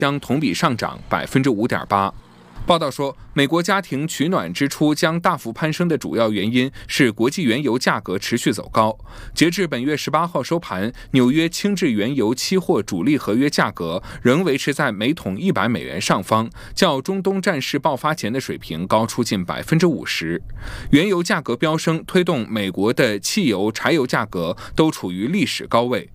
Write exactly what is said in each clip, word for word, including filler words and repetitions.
将同比上涨百分之五点八。报道说，美国家庭取暖支出将大幅攀升的主要原因是国际原油价格持续走高。截至本月十八号收盘，纽约轻质原油期货主力合约价格仍维持在每桶一百美元上方，较中东战事爆发前的水平高出近百分之五十。原油价格飙升，推动美国的汽油、柴油价格都处于历史高位。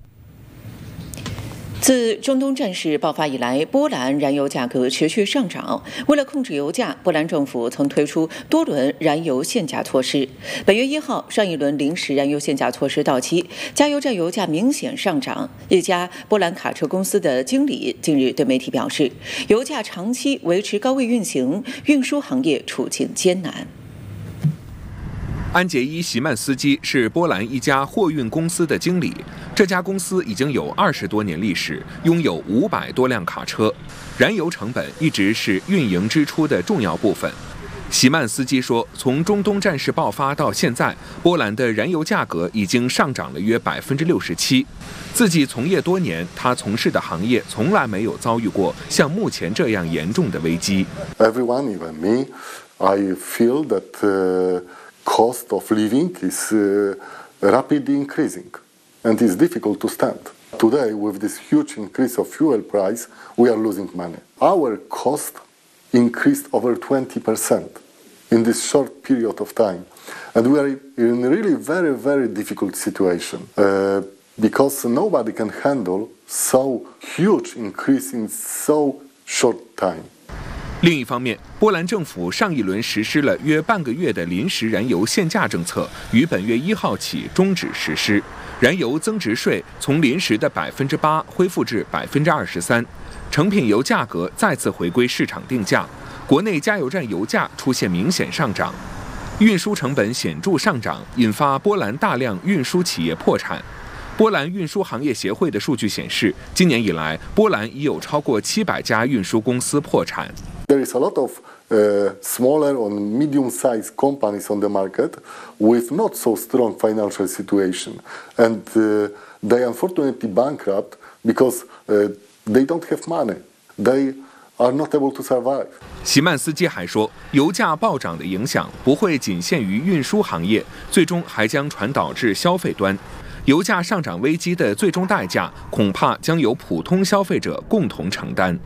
自中东战事爆发以来，波兰燃油价格持续上涨。为了控制油价，波兰政府曾推出多轮燃油限价措施。本月一号，上一轮临时燃油限价措施到期，加油站油价明显上涨。一家波兰卡车公司的经理近日对媒体表示，油价长期维持高位运行，运输行业处境艰难。 安杰伊·席曼斯基是波兰一家货运公司的经理，这家公司已经有二十多年历史，拥有五百多辆卡车。燃油成本一直是运营支出的重要部分。席曼斯基说，从中东战事爆发到现在，波兰的燃油价格已经上涨了约百分之六十七。自己从业多年，他从事的行业从来没有遭遇过像目前这样严重的危机。 Everyone, even me, I feel that, uh... cost of living is uh, rapidly increasing and is difficult to stand. Today, with this huge increase of fuel price, we are losing money. Our cost increased over twenty percent in this short period of time. And we are in a really very, very difficult situation uh, because nobody can handle so huge increase in so short time. 另一方面，波兰政府上一轮实施了约半个月的临时燃油限价政策，于本月一号起终止实施。燃油增值税从临时的百分之八恢复至百分之二十三，成品油价格再次回归市场定价。国内加油站油价出现明显上涨，运输成本显著上涨，引发波兰大量运输企业破产。波兰运输行业协会的数据显示，今年以来，波兰已有超过七百家运输公司破产。 There is a lot of uh, smaller or medium-sized companies on the market with not so strong financial situation, and uh, they unfortunately bankrupt because uh, they don't have money. They are not able to survive. 席曼斯基还说，油价暴涨的影响不会仅限于运输行业，最终还将传导至消费端。油价上涨危机的最终代价，恐怕将由普通消费者共同承担。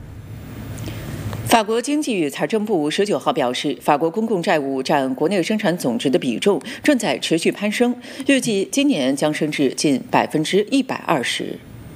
法国经济与财政部十九号表示，法国公共债务占国内生产总值的比重正在持续攀升，预计今年将升至近百分之一百二十。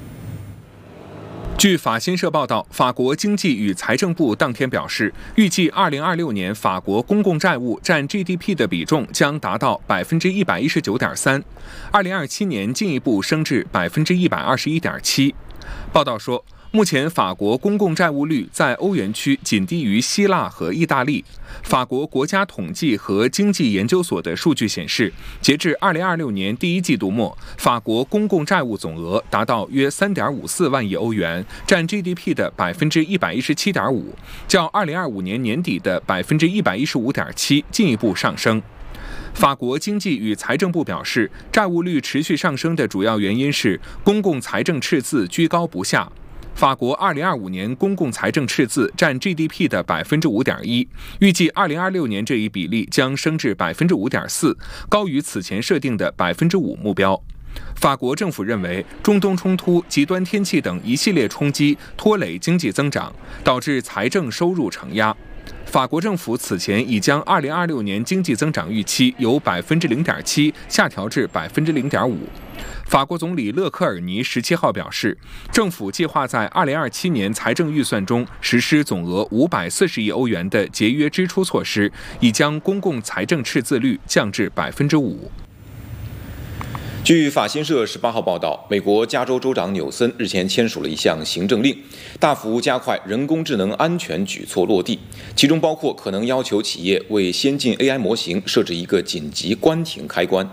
据法新社报道，法国经济与财政部当天表示，预计二零二六年法国公共债务占 G D P 的比重将达到百分之一百一十九点三，二零二七年进一步升至百分之一百二十一点七。报道说，目前法国公共债务率在欧元区仅低于希腊和意大利。法国国家统计和经济研究所的数据显示，截至二零二六年第一季度末，法国公共债务总额达到约 三点五四万亿欧元，占 G D P 的百分之一百一十七点五，较二零二五年年底的百分之一百一十五点七进一步上升。法国经济与财政部表示，债务率持续上升的主要原因是公共财政赤字居高不下。法国二零二五年公共财政赤字占 G D P 的百分之五点一，预计二零二六年这一比例将升至百分之五点四，高于此前设定的百分之五目标。法国政府认为，中东冲突、极端天气等一系列冲击拖累经济增长，导致财政收入承压。法国政府此前已将二零二六年经济增长预期由百分之零点七下调至百分之零点五。法国总理勒克尔尼十七号表示，政府计划在二零二七年财政预算中实施总额五百四十亿欧元的节约支出措施，以将公共财政赤字率降至百分之五。 据法新社十八号报道，美国加州州长纽森日前签署了一项行政令，大幅加快人工智能安全举措落地，其中包括可能要求企业为先进 A I 模型设置一个紧急关停开关。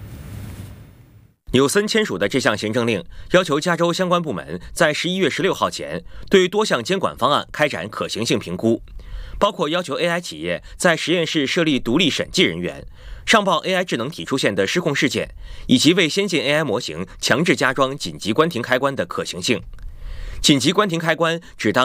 纽森签署的这项行政令要求加州相关部门在十一月十六号前对多项监管方案开展可行性评估，包括要求 A I 企业在实验室设立独立审计人员，上报 A I 智能体出现的失控事件，以及为先进 A I 模型强制加装紧急关停开关的可行性。紧急关停开关只当